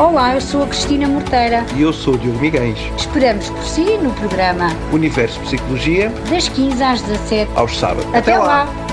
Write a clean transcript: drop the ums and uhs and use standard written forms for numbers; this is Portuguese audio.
Olá, eu sou a Cristina Morteira. E eu sou o Diogo Miguéis. Esperamos por si no programa Universo Psicologia, das 15 às 17, aos sábados. Até lá.